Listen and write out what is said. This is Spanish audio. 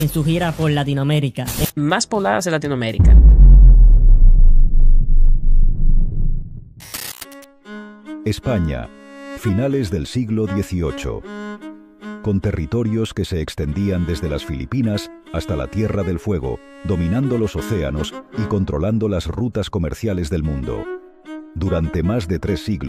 en su gira por Latinoamérica. Más pobladas de Latinoamérica. España, finales del siglo XVIII, con territorios que se extendían desde las Filipinas hasta la Tierra del Fuego, dominando los océanos y controlando las rutas comerciales del mundo. Durante más de 3 siglos,